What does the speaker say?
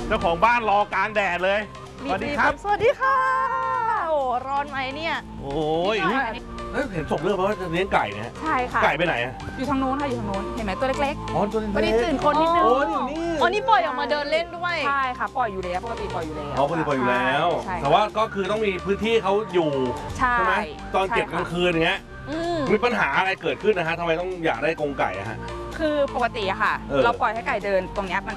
เจ้าของบ้านรอกลางแดดเลยสวัสดีครับสวัสดีค่ะโอ้ร้อนไหมเนี่ยโอ้ยเห็นส่งเรื่องมาว่าจะเลี้ยงไก่นะฮะใช่ค่ะไก่ไปไหนอะอยู่ทางโน้นค่ะอยู่ทางโน้นเห็นไหมตัวเล็กอ๋อตัวๆวันนี้เล็กตื่นคนนิดนึงโอ้ยอยู่นี่อ๋อนี่ปล่อยออกมาเดินเล่นด้วยใช่ค่ะปล่อยอยู่แล้วปกติปล่อยอยู่แล้วอ๋อปกติปล่อยอยู่แล้วใช่แต่ว่าก็คือต้องมีพื้นที่เขาอยู่ใช่ใช่ไหมตอนเก็บกลางคืนอย่างเงี้ยอืมมีปัญหาอะไรเกิดขึ้นนะฮะทำไมต้องอยากได้กรงไก่อะฮะคือปกติอะค่ะเออเราปล่อยให้ไก่เดินตรงเนี้ยมัน